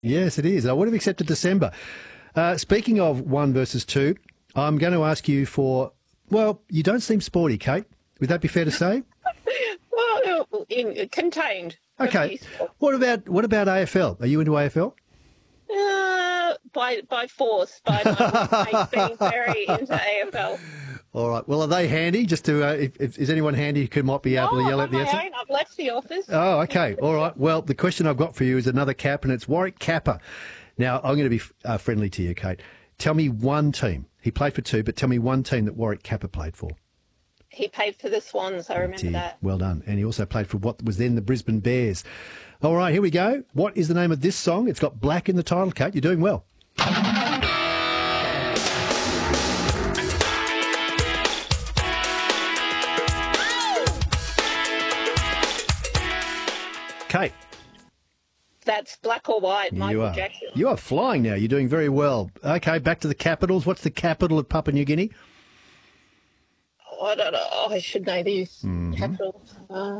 Yes, it is. I would have accepted December. Speaking of 1 versus 2, I'm going to ask you for, well, you don't seem sporty, Kate. Would that be fair to say? Well, contained. Okay. What about AFL? Are you into AFL? By force, by my workmates being very into AFL. All right. Well, are they handy? Just to, is anyone handy who might be able to yell at the answer? I've left the office. Oh, okay. All right. Well, the question I've got for you is another Cap, and it's Warwick Capper. Now, I'm going to be friendly to you, Kate. Tell me one team. He played for two, but tell me one team that Warwick Capper played for. He played for the Swans, I remember that. Well done. And he also played for what was then the Brisbane Bears. All right, here we go. What is the name of this song? It's got Black in the title, Kate. You're doing well. Kate. That's Black or White, Michael Jackson. You are flying now. You're doing very well. Okay, back to the capitals. What's the capital of Papua New Guinea? Oh, I don't know. Oh, I should know these capitals.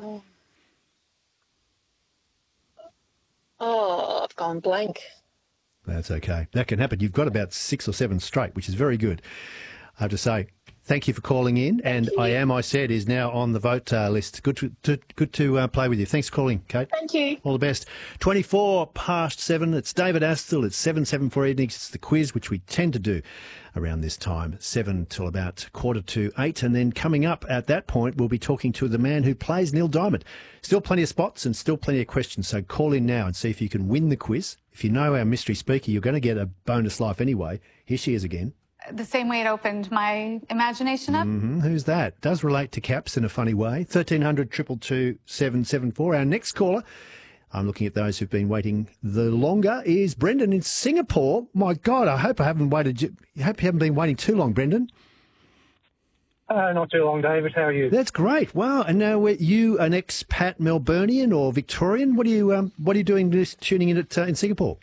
I've gone blank. That's okay. That can happen. You've got about 6 or 7 straight, which is very good. I have to say, thank you for calling in. I Said is now on the vote list. Good to play with you. Thanks for calling, Kate. Thank you. All the best. 7:24. It's David Astle. It's 7:74 evenings. It's the quiz, which we tend to do around this time, 7 till about 7:45. And then coming up at that point, we'll be talking to the man who plays Neil Diamond. Still plenty of spots and still plenty of questions. So call in now and see if you can win the quiz. If you know our mystery speaker, you're going to get a bonus life anyway. Here she is again. The same way it opened my imagination up. Who's that? Does relate to Caps in a funny way. 1300 222 774. Our next caller, I'm looking at those who've been waiting the longer, is Brendan in Singapore. My God, I hope you haven't been waiting too long, Brendan. Not too long, David. How are you? That's great. Wow. And now, are you an expat Melburnian or Victorian? What are you doing tuning in in Singapore?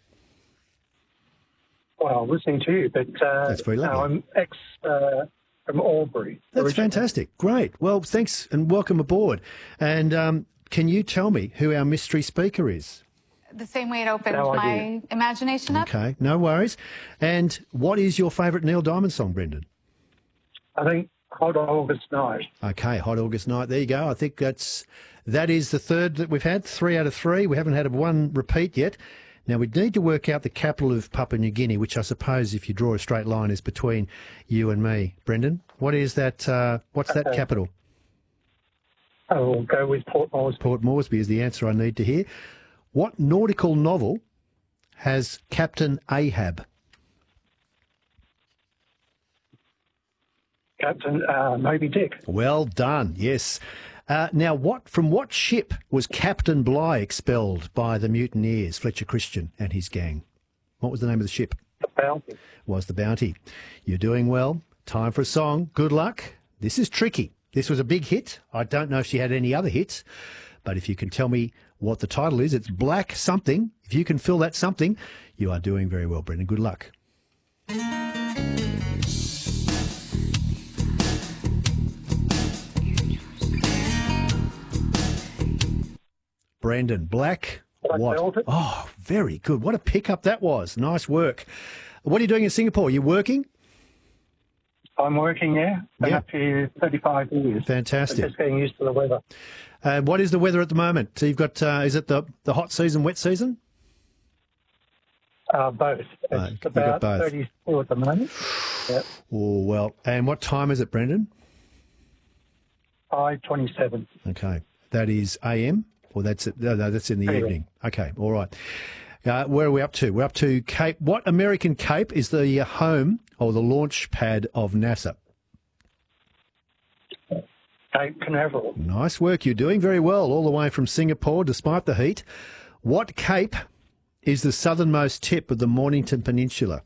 Well, listening to you, but that's very lovely. I'm from Albury. That's originally. Fantastic. Great. Well, thanks and welcome aboard. And can you tell me who our mystery speaker is? The same way it opened my imagination up. Okay, no worries. And what is your favourite Neil Diamond song, Brendan? I think Hot August Night. Okay, Hot August Night. There you go. I think that is the third that we've had, 3 out of 3. We haven't had one repeat yet. Now, we need to work out the capital of Papua New Guinea, which I suppose, if you draw a straight line, is between you and me. Brendan, what is that? What's that capital? I'll go with Port Moresby. Port Moresby is the answer I need to hear. What nautical novel has Captain Ahab? Captain Moby Dick. Well done, yes. Now, from what ship was Captain Bligh expelled by the mutineers, Fletcher Christian and his gang? What was the name of the ship? The Bounty. Was the Bounty. You're doing well. Time for a song. Good luck. This is tricky. This was a big hit. I don't know if she had any other hits, but if you can tell me what the title is, it's Black Something. If you can fill that something, you are doing very well, Brendan. Good luck. Brendan, Black what? Oh, very good. What a pickup that was. Nice work. What are you doing in Singapore? You working? I'm working, yeah. Been up here 35 years. Fantastic. I'm just getting used to the weather. What is the weather at the moment? So you've got, is it the hot season, wet season? Both. It's about 32 at the moment. Yep. Oh, well. And what time is it, Brendan? 5:27. Okay. That is AM? Or that's in the evening. Okay, all right. Where are we up to? We're up to Cape. What American Cape is the home or the launch pad of NASA? Cape Canaveral. Nice work. You're doing very well all the way from Singapore despite the heat. What cape is the southernmost tip of the Mornington Peninsula?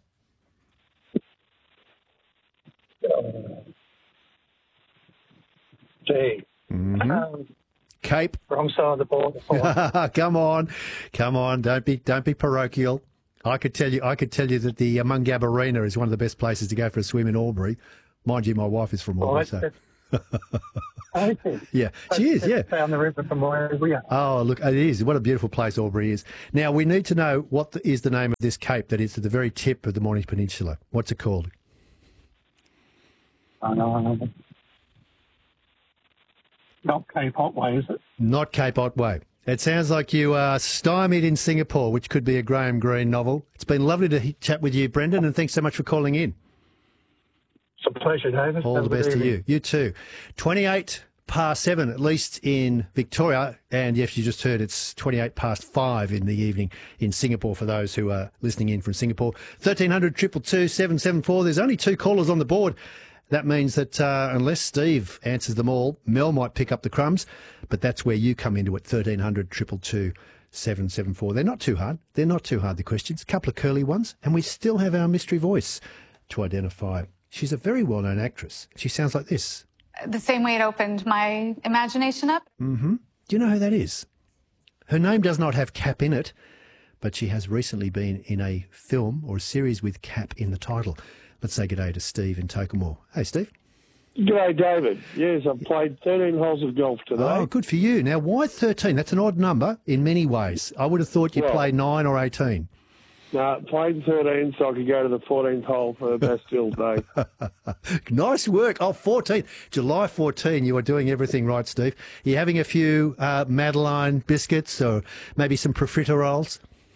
Cape. Wrong side of the border. Come on. Don't be parochial. I could tell you that the Mungabbarina is one of the best places to go for a swim in Albury. Mind you, my wife is from Albury. Okay. Yeah, she is, yeah. Down the river from where we are. Oh, look, it is. What a beautiful place Albury is. Now, we need to know what is the name of this cape that is at the very tip of the Mornington Peninsula. What's it called? Not Cape Otway, is it? Not Cape Otway. It sounds like you are stymied in Singapore, which could be a Graham Greene novel. It's been lovely to chat with you, Brendan, and thanks so much for calling in. It's a pleasure, David. All the best to you. You too. 7:28, at least in Victoria. And yes, you just heard it's 5:28 in the evening in Singapore for those who are listening in from Singapore. 1300 222 774. There's only 2 callers on the board. That means that unless Steve answers them all, Mel might pick up the crumbs. But that's where you come into it. 1300 222 774. They're not too hard. They're not too hard, the questions. A couple of curly ones. And we still have our mystery voice to identify. She's a very well-known actress. She sounds like this. The same way it opened my imagination up. Mm-hmm. Do you know who that is? Her name does not have Cap in it, but she has recently been in a film or a series with Cap in the title. Let's say good day to Steve in Tokemore. Hey, Steve. G'day, David. Yes, I've played 13 holes of golf today. Oh, good for you. Now, why 13? That's an odd number in many ways. I would have thought you'd play 9 or 18. No, played 13 so I could go to the 14th hole for Bastille Day. Nice work. Oh, 14. July 14, you are doing everything right, Steve. You're having a few Madeleine biscuits or maybe some profiteroles?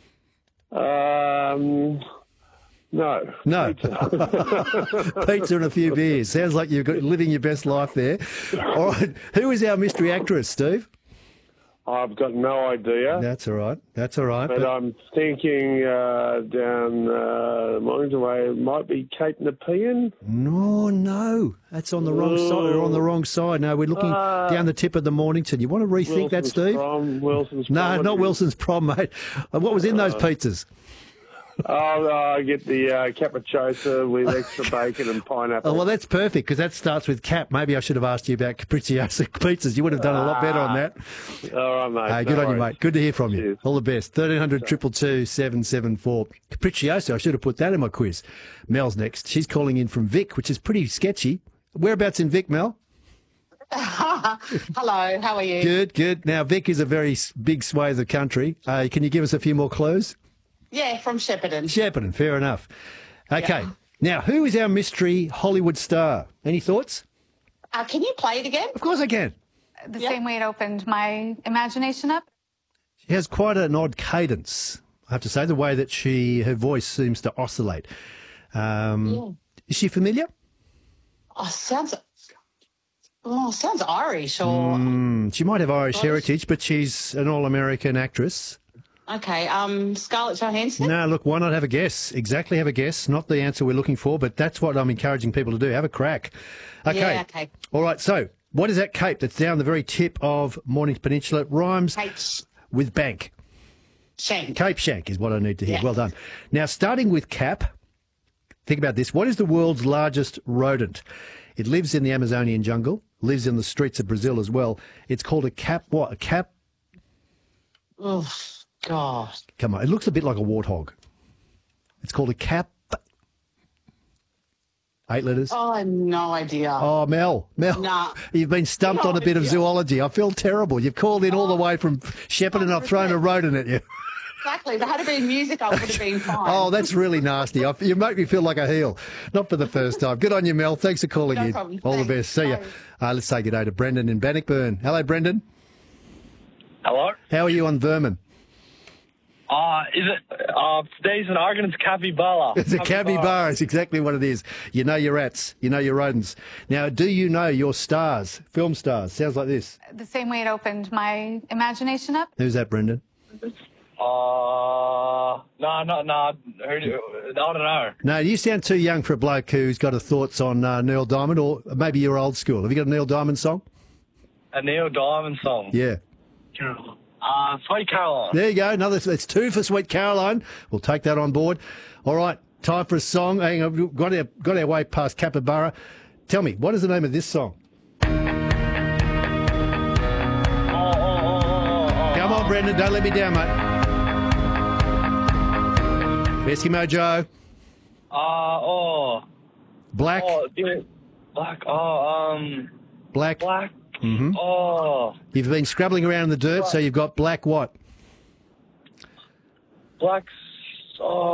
No. No. Pizza and a few beers. Sounds like you're living your best life there. All right. Who is our mystery actress, Steve? I've got no idea. That's all right. That's all right. But I'm thinking down Mornington Way, it might be Cape Nepean. No. That's on the wrong side. We're on the wrong side. No, we're looking down the tip of the Mornington. You want to rethink that, Steve? Wilson's No, Prom. not Wilson's Prom, mate. What was in those pizzas? I get the capricciosa with extra bacon and pineapple. Oh, well, that's perfect because that starts with Cap. Maybe I should have asked you about capricciosa pizzas. You would have done a lot better on that. All right, mate. Hey, good on you, mate. Good to hear from you. Cheers. All the best. 1300 222 774. Capricciosa, I should have put that in my quiz. Mel's next. She's calling in from Vic, which is pretty sketchy. Whereabouts in Vic, Mel? Hello, how are you? Good. Now, Vic is a very big swathe of the country. Can you give us a few more clues? Yeah, from Shepparton. Shepparton, fair enough. Okay. Yeah. Now, who is our mystery Hollywood star? Any thoughts? Can you play it again? Of course I can. The same way it opened my imagination up. She has quite an odd cadence, I have to say, the way that her voice seems to oscillate. Is she familiar? Sounds Irish or... She might have Irish heritage, but she's an all-American actress. Okay, Scarlett Johansson? No, look, why not have a guess? Exactly, have a guess. Not the answer we're looking for, but that's what I'm encouraging people to do. Have a crack. Okay. Yeah, okay. All right, so what is that cape that's down the very tip of Mornington Peninsula? It rhymes with bank. Shank. Cape Shank is what I need to hear. Yeah. Well done. Now, starting with Cap, think about this. What is the world's largest rodent? It lives in the Amazonian jungle, lives in the streets of Brazil as well. It's called a cap what? A cap? Oh, God. Come on, it looks a bit like a warthog. It's called a cap. 8 letters. Oh, I have no idea. Oh, Mel, Nah. You've been stumped on a bit of zoology. I feel terrible. You've called in all the way from Shepparton and I've thrown a rodent at you. Exactly. If it had been music, I would have been fine. Oh, that's really nasty. You make me feel like a heel. Not for the first time. Good on you, Mel. Thanks for calling in. Problem. All Thanks. the best. See ya. Let's say good day to Brendan in Bannockburn. Hello, Brendan. Hello? How are you on vermin? Today's an argument. It's capybara. It's a capybara. It's exactly what it is. You know your rats. You know your rodents. Now, do you know your stars, film stars? Sounds like this. The same way it opened my imagination up. Who's that, Brendan? No. I don't know. No, you sound too young for a bloke who's got thoughts on Neil Diamond, or maybe you're old school. Have you got a Neil Diamond song? A Neil Diamond song. Yeah. Sweet Caroline. There you go. It's 2 for Sweet Caroline. We'll take that on board. All right, time for a song. Hang on, we've got our way past Capybara. Tell me, what is the name of this song? Come on, Brendan. Don't let me down, mate. Eskimo Joe. Black. Black. Black. Black. Black. Mm-hmm. Oh, You've been scrabbling around in the dirt, so you've got black what? black. Oh.